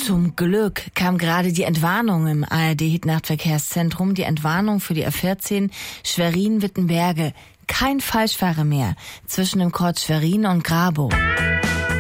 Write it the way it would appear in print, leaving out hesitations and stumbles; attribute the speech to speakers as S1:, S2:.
S1: Zum Glück kam gerade die Entwarnung im ARD-Hit-Nachtverkehrszentrum, die Entwarnung für die A14 Schwerin-Wittenberge. Kein Falschfahrer mehr zwischen dem Kreuz Schwerin und Grabow.